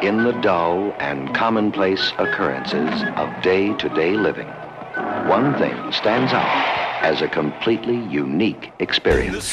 in the dull and commonplace occurrences of day-to-day living, one thing stands out as a completely unique experience.